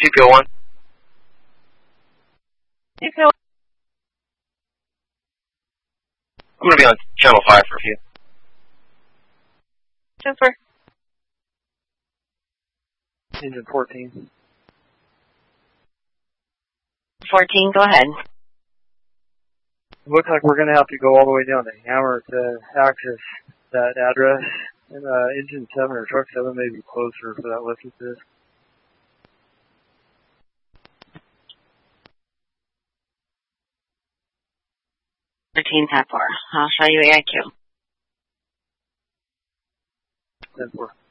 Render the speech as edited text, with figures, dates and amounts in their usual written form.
CPO1. CPO1. I'm going to be on channel 5 for a few. Transfer. Engine 14. 14, go ahead. Looks like we're going to have to go all the way down to Hammer to access that address. And engine 7 or truck 7 may be closer for that lift assist. 13, 10-4. I'll show you AIQ. 10-4.